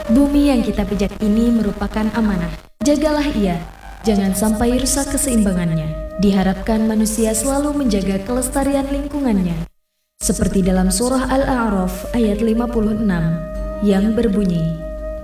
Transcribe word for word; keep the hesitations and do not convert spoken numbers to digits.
Bumi yang kita pijak ini merupakan amanah. Jagalah ia, jangan sampai rusak keseimbangannya. Diharapkan manusia selalu menjaga kelestarian lingkungannya. Seperti dalam surah Al-A'raf ayat lima puluh enam yang berbunyi,